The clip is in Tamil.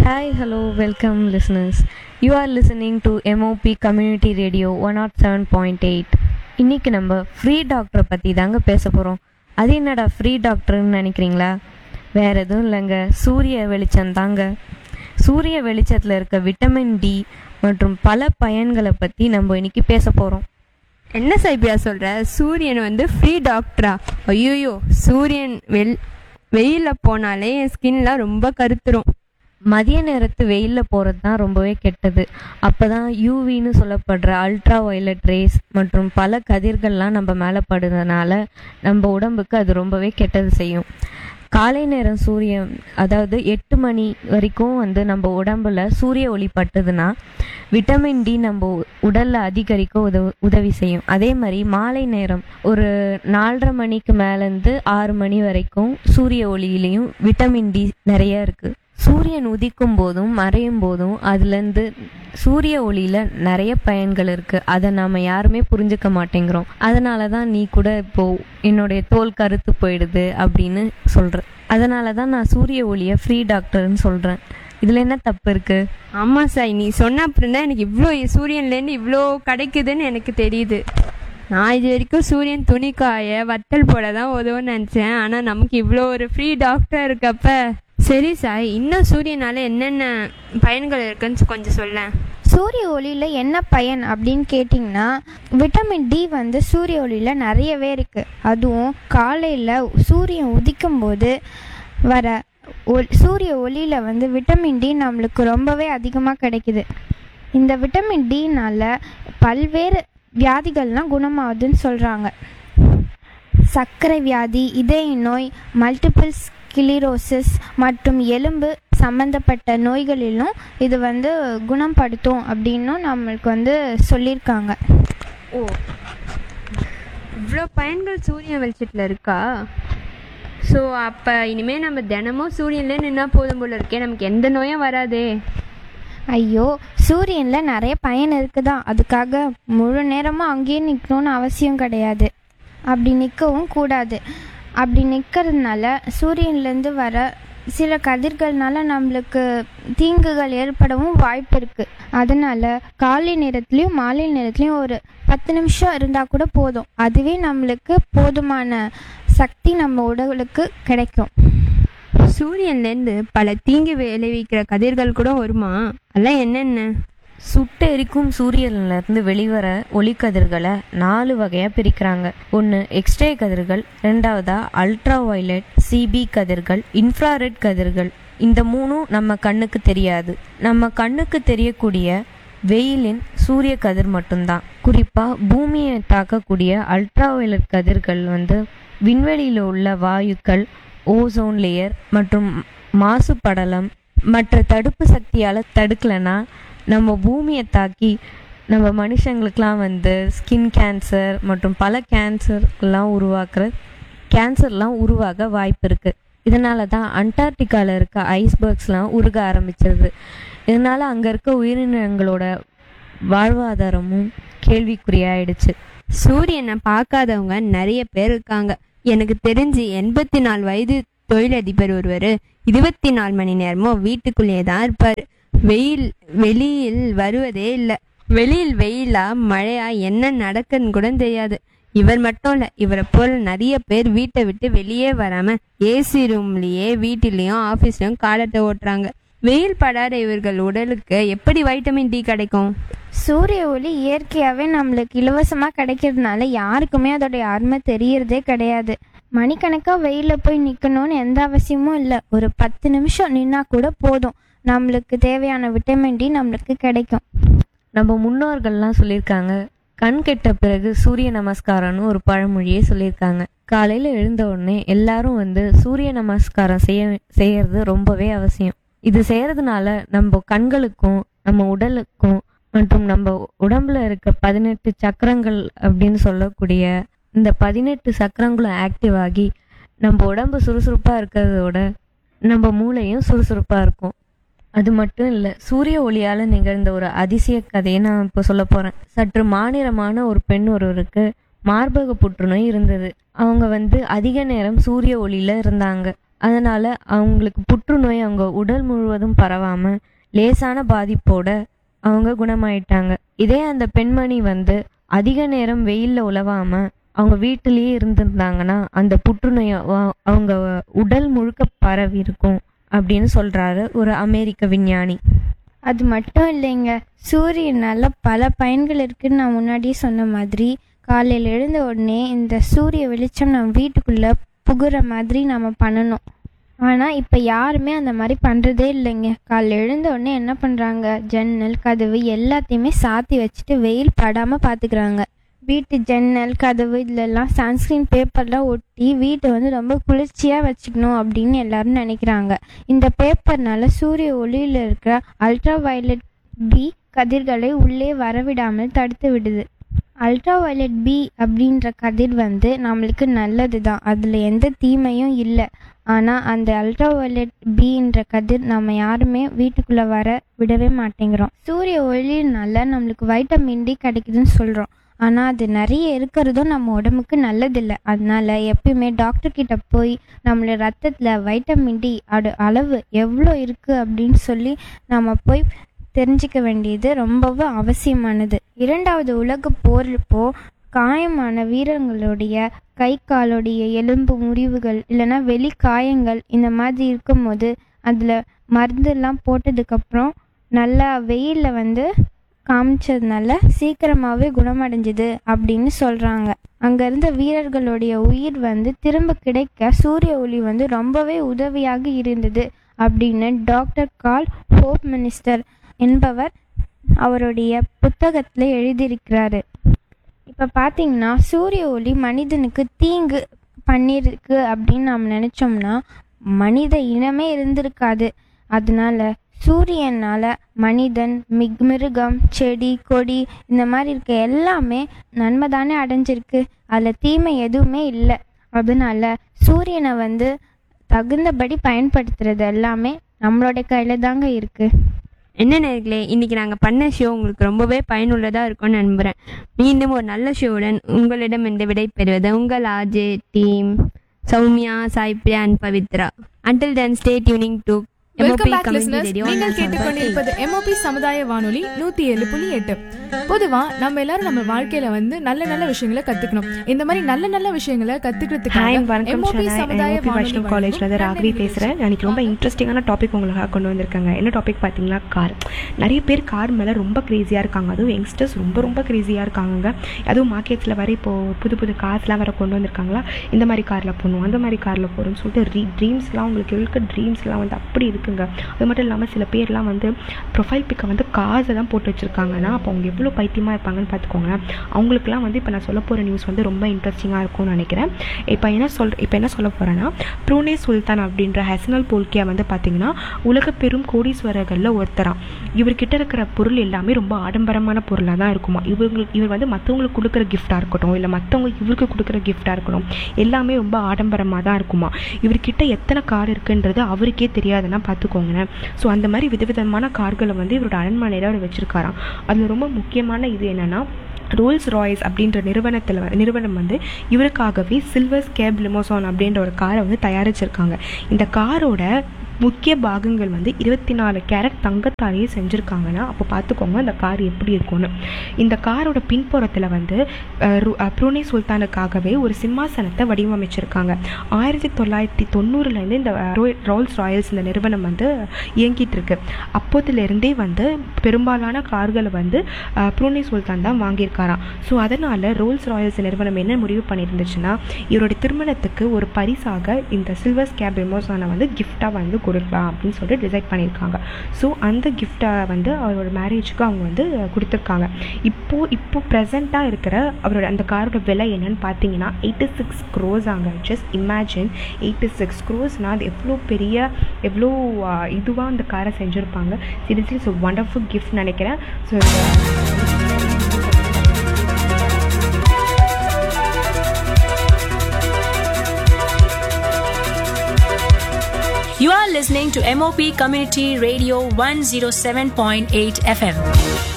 Hi, hello, welcome listeners. You are listening to MOP Community Radio 107.8. இன்னைக்கு நம்ம ஃப்ரீ டாக்டரை பற்றி தாங்க பேச போகிறோம். அது என்னடா ஃப்ரீ டாக்டர்னு நினைக்கிறீங்களா? வேறு எதுவும் இல்லைங்க, சூரிய வெளிச்சம் தாங்க. சூரிய வெளிச்சத்தில் இருக்க விட்டமின் டி மற்றும் பல பயன்களை பற்றி நம்ம இன்னைக்கு பேச போகிறோம். என்ன சைபியா சொல்கிற? சூரியன் ஃப்ரீ டாக்டரா? ஐயோயோ, சூரியன் வெயிலில் போனாலே என் ஸ்கின்லாம் ரொம்ப கருத்துரும். மதிய நேரத்து வெயிலில் போகிறது தான் ரொம்பவே கெட்டது. அப்போ தான் யூவின்னு சொல்லப்படுற அல்ட்ரா வயலட் ரேஸ் மற்றும் பல கதிர்கள்லாம் நம்ம மேலே படுறதுனால நம்ம உடம்புக்கு அது ரொம்பவே கெட்டது செய்யும். காலை நேரம் சூரியன், அதாவது 8 மணி வரைக்கும் நம்ம உடம்புல சூரிய ஒளி பட்டதுன்னா விட்டமின் டி நம்ம உடலில் அதிகரிக்க உதவி செய்யும். அதே மாதிரி மாலை நேரம் ஒரு 4:30 மணிக்கு மேலேருந்து 6 மணி வரைக்கும் சூரிய ஒளியிலையும் விட்டமின் டி நிறைய இருக்குது. சூரியன் உதிக்கும் போதும் மறையும் போதும் அதுலேருந்து சூரிய ஒளியில் நிறைய பயன்கள் இருக்குது. அதை நாம் யாருமே புரிஞ்சுக்க மாட்டேங்கிறோம். அதனால தான் நீ கூட இப்போது என்னுடைய தோல் கருத்து போயிடுது அப்படின்னு சொல்கிறேன். அதனால தான் நான் சூரிய ஒளியை ஃப்ரீ டாக்டர்னு சொல்கிறேன். இதில் என்ன தப்பு இருக்குது? ஆமாம் சார், நீ சொன்ன அப்புறம் தான் எனக்கு இவ்வளோ சூரியன்லேருந்து இவ்வளோ கிடைக்குதுன்னு எனக்கு தெரியுது. நான் இது வரைக்கும் சூரியன் துணிக்காய வத்தல் போட தான் உதவுன்னு நினச்சேன். ஆனால் நமக்கு இவ்வளோ ஒரு ஃப்ரீ டாக்டர் இருக்கப்ப சரி சார், இன்னும் சூரியனால என்னென்ன பயன்கள் இருக்குன்னு கொஞ்சம் சொல்ல. சூரிய ஒளியில் என்ன பயன் அப்படின்னு கேட்டிங்கன்னா, விட்டமின் டி சூரிய ஒளியில் நிறையவே இருக்குது. அதுவும் காலையில் சூரியன் உதிக்கும் போது வர சூரிய ஒளியில் விட்டமின் டி நம்மளுக்கு ரொம்பவே அதிகமாக கிடைக்குது. இந்த விட்டமின் டினால் பல்வேறு வியாதிகள்லாம் குணமாகுதுன்னு சொல்கிறாங்க. சர்க்கரை வியாதி, இதய நோய், மல்டிபிள் ஸ்கிலிரோசிஸ் மற்றும் எலும்பு சம்பந்தப்பட்ட நோய்களிலும் இது குணப்படுத்தும் அப்படின்னும் நம்மளுக்கு சொல்லியிருக்காங்க. ஓ, இவ்வளோ பயன்கள் சூரிய வெளிச்சத்தில் இருக்கா? ஸோ அப்போ இனிமேல் நம்ம தினமும் சூரியன்லேயே நின்னா போதும் போல இருக்கே, நமக்கு எந்த நோயும் வராதே. ஐயோ, சூரியனில் நிறைய பயன் இருக்குதான். அதுக்காக முழு நேரமும் அங்கேயே நிற்கணும்னு அவசியம் கிடையாது. அப்படி நிற்கவும் கூடாது. அப்படி நிற்கிறதுனால சூரியன்லேருந்து வர சில கதிர்கள்னால நம்மளுக்கு தீங்குகள் ஏற்படவும் வாய்ப்பு இருக்குது. அதனால் காலை நேரத்துலேயும் மாலை நேரத்துலேயும் ஒரு 10 நிமிஷம் இருந்தால் கூட போதும். அதுவே நம்மளுக்கு போதுமான சக்தி நம்ம உடலுக்கு கிடைக்கும். சூரியன்லேருந்து பல தீங்கு விளைவிக்கிற கதிர்கள் கூட வருமா? அதெல்லாம் என்னென்ன? சுட்டு எரிக்கும் சூரியன்லேருந்து வெளிவர ஒளிக்கதிர்களை 4 வகையாக பிரிக்கிறாங்க. ஒன்று எக்ஸ்ரே கதிர்கள், ரெண்டாவதா அல்ட்ரா வயலட், சிபி கதிர்கள், இன்ஃப்ராரெட் கதிர்கள். இந்த மூணும் நம்ம கண்ணுக்கு தெரியாது. நம்ம கண்ணுக்கு தெரியக்கூடிய வெயிலின் சூரிய கதிர் மட்டும்தான். குறிப்பாக பூமியை தாக்கக்கூடிய அல்ட்ரா வயலட் கதிர்கள் விண்வெளியில் உள்ள வாயுக்கள், ஓசோன் லேயர் மற்றும் மாசுபடலம் மற்ற தடுப்பு சக்தியால் தடுக்கலைன்னா நம்ம பூமியை தாக்கி நம்ம மனுஷங்களுக்கெலாம் ஸ்கின் கேன்சர் மற்றும் பல கேன்சர்லாம் உருவாக வாய்ப்பு இருக்குது. இதனால தான் அண்டார்டிகாவில் இருக்க ஐஸ்பர்க்ஸ்லாம் உருக ஆரம்பிச்சிருது. இதனால் அங்கே இருக்க உயிரினங்களோட வாழ்வாதாரமும் கேள்விக்குறியாயிடுச்சு. சூரியனை பார்க்காதவங்க நிறைய பேர் இருக்காங்க. எனக்கு தெரிஞ்சு 84 வயது தொழிலதிபர் ஒருவர் 24 மணி நேரமும் வீட்டுக்குள்ளேயே தான் இருப்பார். வெளியில் வருவதே இல்லை. வெளியில் வெயிலா மழையா என்ன நடக்குன்னு கூட தெரியாது. இவர் மட்டும் இல்லை, இவரை போல் நிறைய பேர் வீட்டை விட்டு வெளியே வராமல் ஏசி ரூம்லேயே வீட்டிலையும் ஆஃபீஸ்லையும் காலத்தை ஓட்டுறாங்க. வெயில் படாத இவர்கள் உடலுக்கு எப்படி வைட்டமின் டி கிடைக்கும்? சூரிய ஒளி இயற்கையாகவே நம்மளுக்கு இலவசமாக கிடைக்கிறதுனால யாருக்குமே அதோடைய அருமை தெரியறதே கிடையாது. மணிக்கணக்காக வெயிலில் போய் நிற்கணும்னு எந்த அவசியமும் இல்லை. ஒரு 10 நிமிஷம் நின்னா கூட போதும், நம்மளுக்கு தேவையான விட்டமின் டி நம்மளுக்கு கிடைக்கும். நம்ம முன்னோர்கள்லாம் சொல்லியிருக்காங்க, கண் கெட்ட பிறகு சூரிய நமஸ்காரம்னு ஒரு பழமொழியே சொல்லியிருக்காங்க. காலையில் எழுந்த உடனே எல்லாரும் சூரிய நமஸ்காரம் செய்யறது ரொம்பவே அவசியம். இது செய்யறதுனால நம்ம கண்களுக்கும் நம்ம உடலுக்கும் மற்றும் நம்ம உடம்புல இருக்க 18 சக்கரங்கள் அப்படின்னு சொல்லக்கூடிய இந்த 18 சக்கரங்களும் ஆக்டிவ் ஆகி நம்ம உடம்பு சுறுசுறுப்பாக இருக்கிறதோட நம்ம மூளையும் சுறுசுறுப்பாக இருக்கும். அது மட்டும் இல்லை, சூரிய ஒளியால் நிகழ்ந்த ஒரு அதிசய கதையை நான் இப்போ சொல்ல போகிறேன். சற்று மாநிலமான ஒரு பெண் ஒருவருக்கு மார்பக புற்றுநோய் இருந்தது. அவங்க அதிக நேரம் சூரிய ஒளியில் இருந்தாங்க. அதனால் அவங்களுக்கு புற்றுநோய் அவங்க உடல் முழுவதும் பரவாமல் லேசான பாதிப்போட அவங்க குணமாயிட்டாங்க. இதே அந்த பெண்மணி வந்து அதிக நேரம் வெயிலில் உலவாமல் அவங்க வீட்டிலேயே இருந்திருந்தாங்கன்னா அந்த புற்றுநோய் அவங்க உடல் முழுக்க பரவி இருக்கும் அப்படின்னு சொல்கிறாரு ஒரு அமெரிக்க விஞ்ஞானி. அது மட்டும் இல்லைங்க, சூரியனால் பல பயன்கள் இருக்குதுன்னு நான் முன்னாடியே சொன்ன மாதிரி காலையில் எழுந்த உடனே இந்த சூரிய வெளிச்சம் நம்ம வீட்டுக்குள்ளே புகுற மாதிரி நம்ம பண்ணணும். ஆனால் இப்போ யாருமே அந்த மாதிரி பண்ணுறதே இல்லைங்க. காலையில் எழுந்த உடனே என்ன பண்ணுறாங்க, ஜன்னல் கதவு எல்லாத்தையுமே சாத்தி வச்சுட்டு வெயில் படாமல் பார்த்துக்கிறாங்க. வீட்டு ஜன்னல் கதவு இதிலெல்லாம் சன்ஸ்க்ரீன் பேப்பர்லாம் ஒட்டி வீட்டை வந்து ரொம்ப குளிர்ச்சியாக வச்சுக்கணும் அப்படின்னு எல்லாரும் நினைக்கிறாங்க. இந்த பேப்பர்னால சூரிய ஒளியில் இருக்கிற அல்ட்ரா வயலட் பி கதிர்களை உள்ளே வரவிடாமல் தடுத்து விடுது. அல்ட்ரா வயலட் பி அப்படின்ற கதிர் வந்து நம்மளுக்கு நல்லது தான், அதில் எந்த தீமையும் இல்லை. ஆனால் அந்த அல்ட்ரா வயலட் பின்ற கதிர் நம்ம யாருமே வீட்டுக்குள்ளே வர விடவே மாட்டேங்கிறோம். சூரிய ஒளியினால நம்மளுக்கு வைட்டமின் டி கிடைக்குதுன்னு சொல்கிறோம், ஆனால் அது நிறைய இருக்கிறதும் நம்ம உடம்புக்கு நல்லதில்லை. அதனால் எப்பயுமே டாக்டர்கிட்ட போய் நம்மளோட ரத்தத்தில் வைட்டமின் டி அளவு எவ்வளோ இருக்குது அப்படின்னு சொல்லி நம்ம போய் தெரிஞ்சிக்க வேண்டியது ரொம்பவும் அவசியமானது. 2வது உலக போரிப்போ காயமான வீரர்களுடைய கை காலுடைய எலும்பு முறிவுகள் இல்லைன்னா வெளி காயங்கள் இந்த மாதிரி இருக்கும்போது அதில் மருந்தெல்லாம் போட்டதுக்கப்புறம் நல்லா வெயிலில் வந்து காமிச்சதுனால சீக்கிரமாகவே குணமடைஞ்சுது அப்படின்னு சொல்கிறாங்க. அங்கே இருந்த வீரர்களுடைய உயிர் வந்து திரும்ப கிடைக்க சூரிய ஒளி வந்து ரொம்பவே உதவியாக இருந்தது அப்படின்னு டாக்டர் கார்ல் ஹோப் மினிஸ்டர் என்பவர் அவருடைய புத்தகத்தில் எழுதியிருக்கிறாரு. இப்போ பார்த்தீங்கன்னா சூரிய ஒளி மனிதனுக்கு தீங்கு பண்ணியிருக்கு அப்படின்னு நாம் நினச்சோம்னா மனித இனமே இருந்திருக்காது. அதனால சூரியனால் மனிதன் மிருகம் செடி கொடி இந்த மாதிரி இருக்க எல்லாமே நன்மை தானே அடைஞ்சிருக்கு, அதில் தீமை எதுவுமே இல்லை. அதனால சூரியனை வந்து தகுந்தபடி பயன்படுத்துறது எல்லாமே நம்மளோட கையில் தாங்க இருக்குது. என்ன நேர்களே, இன்னைக்கு நாங்கள் பண்ண ஷோ உங்களுக்கு ரொம்பவே பயனுள்ளதாக இருக்கும்னு நம்புகிறேன். மீண்டும் ஒரு நல்ல ஷோவுடன் உங்களிடம் இந்த விடை பெறுவது உங்கள் RJ team Soumya, Saipriya and Pavithra. Until then, stay tuning to welcome back listeners. நீங்கள் கேட்டுக்கொண்டிருப்பது MOP சமுதாய வானொலி 107.8. பொதுவா நம்ம எல்லாரும் நம்ம வாழ்க்கையில வந்து நல்ல நல்ல விஷயங்களை கத்துக்கணும். இந்த மாதிரி நல்ல நல்ல விஷயங்களை கத்துக்கிறதுக்காக MOP சமுதாய வானொலி காலேஜ்ல இருந்து ராகவி பேசுறேன். எனக்கு ரொம்ப இன்ட்ரெஸ்டிங்கான டாபிக் உங்களுக்கு கொண்டு வந்திருக்காங்க. என்ன டாபிக் பார்த்தீங்கன்னா கார். நிறைய பேர் கார் மேலே ரொம்ப க்ரேஸியாக இருக்காங்க. அதுவும் யங்ஸ்டர்ஸ் ரொம்ப ரொம்ப க்ரேஸியாக இருக்காங்க. அதுவும் மார்க்கெட்ஸில் வர இப்போது புது புது கார்ஸ்லாம் வேறு கொண்டு வந்திருக்காங்களா, இந்த மாதிரி காரில் போகணும் அந்த மாதிரி காரில் போகிறோம்னு சொல்லிட்டு ட்ரீம்ஸ்லாம் உங்களுக்கு இருக்க ட்ரீம்ஸ்லாம் வந்து அப்படி இருக்குங்க. அது மட்டும் இல்லாமல் சில பேர்லாம் வந்து ப்ரொஃபைல் பிக்கை வந்து காசை தான் போட்டு வச்சுருக்காங்கன்னா அப்போ அவங்க எவ்வளோ பைத்தியமாக இருப்பாங்கன்னு பார்த்துக்கோங்க. அவங்களுக்குலாம் வந்து இப்போ நான் சொல்ல போகிற நியூஸ் வந்து ரொம்ப இன்ட்ரெஸ்டிங்காக இருக்கும்னு நினைக்கிறேன். இப்போ என்ன சொல்ல போகிறேன்னா, ப்ரூனே சுல்தான் அப்படின்ற ஹசனல் போல்கியா வந்து பார்த்திங்கன்னா உலக பெரும் கோடீஸ்வரர்களில் ஒருத்தரான். இவர்கிட்ட இருக்கிற பொருள் எல்லாமே ரொம்ப ஆடம்பரமான பொருளாக தான் இருக்குமா. இவர் வந்து மற்றவங்களுக்கு கொடுக்குற கிஃப்டாக இருக்கட்டும் இல்லை மற்றவங்க இவருக்கு கொடுக்குற கிஃப்டாக இருக்கட்டும் எல்லாமே ரொம்ப ஆடம்பரமாக தான் இருக்குமா. இவர்கிட்ட எத்தனை கார் இருக்குன்றது அவருக்கே தெரியாதுன்னா பார்த்துக்கோங்களேன். ஸோ அந்த மாதிரி விதவிதமான கார்களை வந்து இவரோட அரண்மனையில் அவர் வச்சுருக்காராம். அதில் ரொம்ப முக்கியமான இது என்னென்னா, ரோல்ஸ் ராய்ஸ் அப்படின்ற நிறுவனம் வந்து இவருக்காகவே சில்வர் ஸ்கேப் லிமோசான் அப்படின்ற ஒரு காரை வந்து தயாரிச்சிருக்காங்க. இந்த காரோட முக்கிய பாகங்கள் வந்து 24 கேரட் தங்கத்தாலேயே செஞ்சுருக்காங்கன்னா அப்போ பார்த்துக்கோங்க அந்த கார் எப்படி இருக்கும்னு. இந்த காரோட பின்புறத்தில் வந்து ப்ரூனே சுல்தானுக்காகவே ஒரு சிம்மாசனத்தை வடிவமைச்சிருக்காங்க. 1990 இந்த ரோல்ஸ் ராயல்ஸ் இந்த நிறுவனம் வந்து இயங்கிட்டு இருக்கு. அப்போதுலேருந்தே வந்து பெரும்பாலான கார்களை வந்து ப்ரூனே சுல்தான் தான் வாங்கியிருக்காராம். ஸோ அதனால் ரோல்ஸ் ராயல்ஸ் நிறுவனம் என்ன முடிவு பண்ணியிருந்துச்சுன்னா, இவருடைய திருமணத்துக்கு ஒரு பரிசாக இந்த சில்வர் ஸ்கேப் லிமோசானை வந்து கிஃப்டாக வந்து கொடுக்கலாம் அப்படின்னு சொல்லிட்டு டிசைட் பண்ணியிருக்காங்க. ஸோ அந்த கிஃப்டை வந்து அவரோட மேரேஜுக்கு அவங்க வந்து கொடுத்துருக்காங்க. இப்போ ப்ரெசண்ட்டாக இருக்கிற அவரோட அந்த காரோட விலை என்னன்னு பார்த்தீங்கன்னா 86 crores ஆங்க. Just imagine 86 crores. அது எவ்வளோ இதுவாக அந்த காரை செஞ்சுருப்பாங்க. சீரியஸ்லி ஸோ வண்டர்ஃபுல் கிஃப்ட் நினைக்கிறேன். So You are listening to MOP Community Radio 107.8 FM.